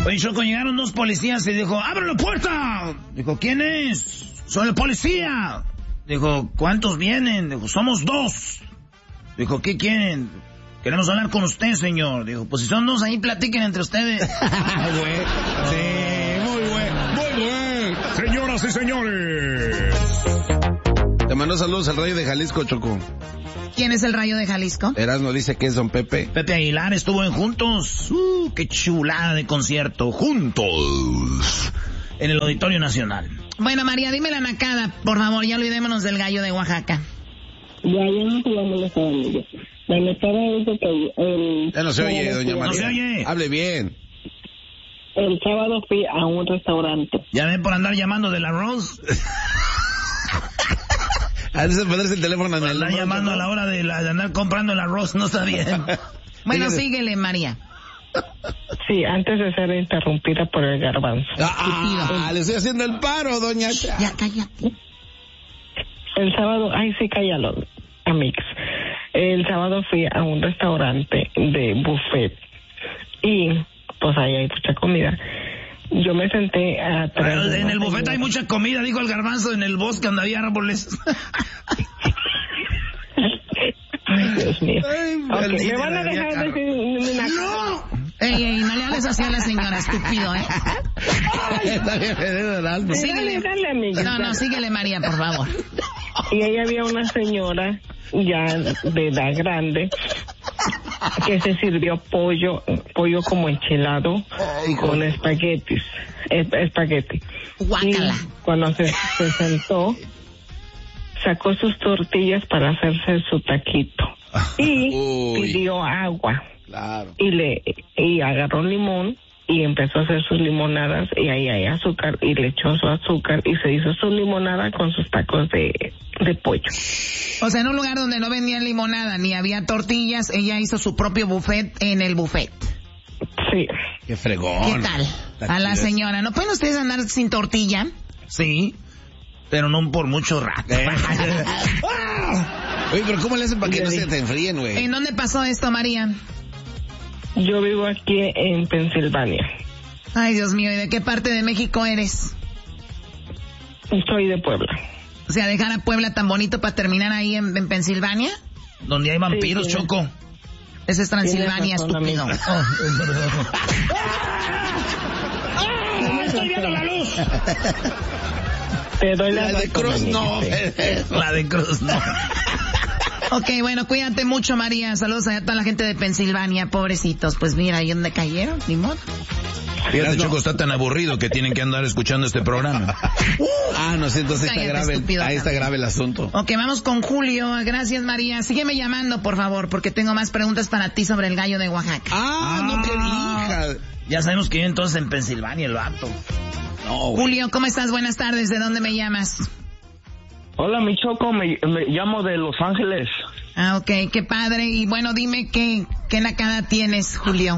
Oye, Choco, llegaron 2 policías y dijo, ¡abre la puerta! Dijo, ¿quién es? Soy el policía. Dijo, ¿cuántos vienen? Dijo, somos 2. Dijo, ¿qué quieren? Queremos hablar con usted, señor. Dijo, pues si son 2 ahí, platiquen entre ustedes. Sí, muy buen. Señoras y señores. Te mando saludos al Rayo de Jalisco, Choco. ¿Quién es el Rayo de Jalisco? Erasmo dice que es don Pepe. Pepe Aguilar estuvo en Juntos. Qué chulada de concierto. Juntos. En el Auditorio Nacional. Bueno, María, dime la nacada, por favor, ya olvidémonos del gallo de Oaxaca. Ya no se va a molestar, amigo. La nacada es de que Ya no se oye, doña María. No se oye. Hable bien. el sábado fui a un restaurante. Ya ven por andar llamando del arroz. Antes de ponerse el teléfono en el... Andar llamando a la hora de andar comprando el arroz, no está bien. Bueno, síguele, María. Sí, antes de ser interrumpida por el garbanzo. Le estoy haciendo el paro, doña. Ya, cállate. El sábado, sí, cállalo, amigos. El sábado fui a un restaurante de buffet y pues ahí hay mucha comida. Yo me senté atrás. En el buffet hay mucha comida, dijo el garbanzo, en el bosque donde había árboles. Ay, Dios mío. Okay, ¿me van a dejar decir una cosa? ¡No! Ey, no le hables así a la señora, estúpido, Síguele. Dale, amiga. No, síguele, María, por favor. Y ahí había una señora ya de edad grande que se sirvió pollo como enchilado con espagueti. Guácala. Y cuando se sentó, sacó sus tortillas para hacerse su taquito y pidió agua. Claro. Y agarró un limón y empezó a hacer sus limonadas, y ahí hay azúcar, y le echó su azúcar y se hizo su limonada con sus tacos de pollo. O sea, en un lugar donde no vendían limonada ni había tortillas, ella hizo su propio buffet en el buffet. Sí. Qué fregón. ¿Qué tal? A la señora, ¿no pueden ustedes andar sin tortilla? Sí, pero no por mucho rato. Oye, pero ¿cómo le hacen para que no se te enfríen, güey? ¿En dónde pasó esto, María? Yo vivo aquí en Pensilvania. Ay, Dios mío, ¿y de qué parte de México eres? Soy de Puebla. O sea, dejar a Puebla tan bonito para terminar ahí en Pensilvania. Donde hay vampiros, sí, Choco. Ese es Transilvania, estúpido. ¡Me estoy viendo la luz! Te doy La de Cruz no. La de Cruz no. Ok, bueno, cuídate mucho, María. Saludos a toda la gente de Pensilvania, pobrecitos. Pues mira, ahí donde cayeron, ni modo. Fíjate, Choco, está tan aburrido que tienen que andar escuchando este programa. No sé, entonces Cállate, está grave. estúpido, Ahí está grave el asunto. Ok, vamos con Julio. Gracias, María. Sígueme llamando, por favor, porque tengo más preguntas para ti sobre el gallo de Oaxaca. No te hija. Ya sabemos que vive entonces en Pensilvania el vato. No, güey. Julio, ¿cómo estás? Buenas tardes. ¿De dónde me llamas? Hola, mi Choco, me llamo de Los Ángeles. Ok, qué padre. Y bueno, dime qué nacada tienes, Julio.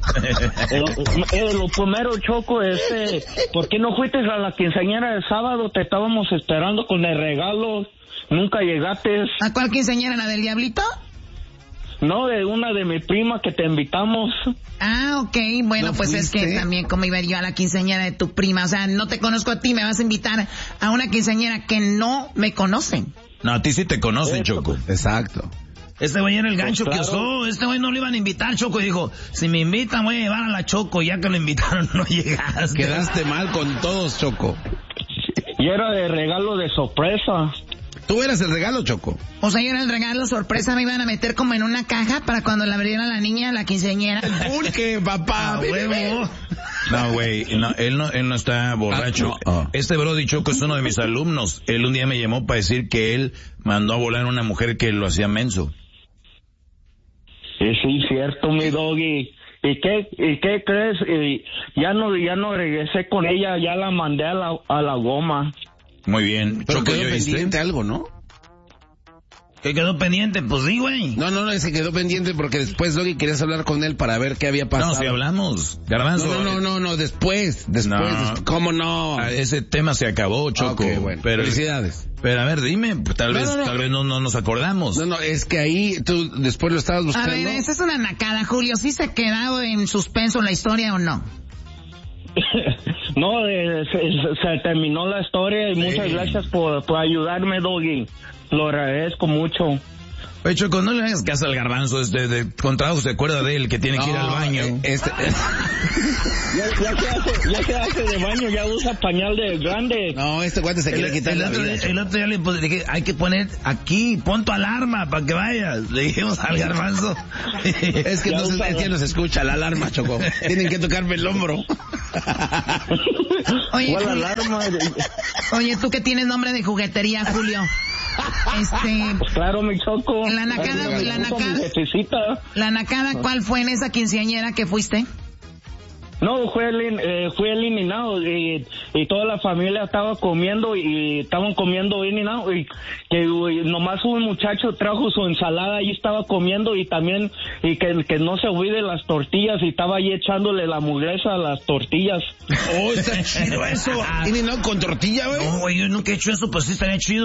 Lo primero, Choco, ¿por qué no fuiste a la quinceañera el sábado? Te estábamos esperando con el regalo. Nunca llegaste. ¿A cuál quinceañera? ¿La del Diablito? No, de una de mi prima que te invitamos. Ok, bueno, ¿No pues fuiste? es que también como iba yo a la quinceañera de tu prima. O sea, no te conozco a ti, me vas a invitar a una quinceañera que no me conocen. No, a ti sí te conocen, Choco. Exacto. Este güey era el gancho Pues que claro. usó. Este güey no lo iban a invitar, Choco. Y dijo, si me invitan voy a llevar a la Choco. Ya que lo invitaron no llegaste. Quedaste mal con todos, Choco. Y era de regalo de sorpresa. Tú eras el regalo, Choco. O sea, yo era el regalo sorpresa, me iban a meter como en una caja para cuando la abriera la niña, la quinceañera. ¿Por qué, papá? Huevo. No, güey, él no está borracho. No. Este Brody Choco es uno de mis alumnos. Él un día me llamó para decir que él mandó a volar a una mujer que lo hacía menso. Sí, cierto, mi doggy. ¿Y qué crees? Ya no regresé con ella, ya la mandé a la goma. Muy bien. Pero Choco, quedó ¿ya viste? pendiente algo, ¿no? ¿Qué quedó pendiente? Pues sí, güey. No, se quedó pendiente porque después, Doggy, querías hablar con él para ver qué había pasado. No, si hablamos. Garbanzo. No, después. No. ¿Cómo no? Ese tema se acabó, Choco. Ok, bueno. Pero, felicidades. Pero a ver, dime, tal vez no nos acordamos. No, es que ahí tú después lo estabas A buscando. ver, esa es una nacada, Julio. ¿Sí se ha quedado en suspenso la historia o no? No, se terminó la historia y muchas gracias por ayudarme, Doggy. Lo agradezco mucho. Oye, Choco, no le hagas caso al garbanzo, con trabajo se acuerda de él, que tiene que ir al baño. Ya que hace de baño, ya usa pañal de grande. No, este guante se quiere quitar la vida. El otro día le dije, hay que poner aquí, pon tu alarma para que vayas. Le dijimos al garbanzo. Es que no se escucha la alarma, Choco. Tienen que tocarme el hombro. Oye, ¿cuál alarma? Oye, tú que tienes nombre de juguetería, Julio. Pues claro, mi Choco. La nacada, ¿cuál fue en esa quinceañera que fuiste? No, fui eliminado y toda la familia estaba comiendo y estaban comiendo eliminado y que nomás un muchacho trajo su ensalada y estaba comiendo y también y que no se olvide las tortillas y estaba ahí echándole la mugreza a las tortillas. Oh, está chido eso. ¿Eliminado con tortilla, güey? No, güey, yo nunca he hecho eso, pues sí estaría chido.